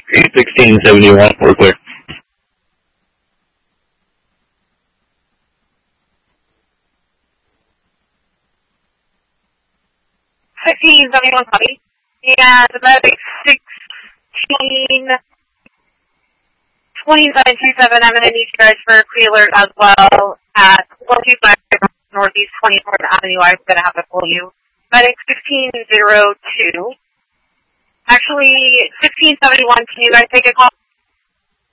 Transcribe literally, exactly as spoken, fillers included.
eight sixteen seventy-one, we're clear. sixteen seventy-one, copy. And Medic sixteen twenty-seven twenty-seven, I'm going to need you guys for a pre-alert as well at one two five Northeast twenty-fourth Avenue. I'm going to have to pull you. Medic sixteen oh two. Actually, sixteen seventy-one, can you guys take a call?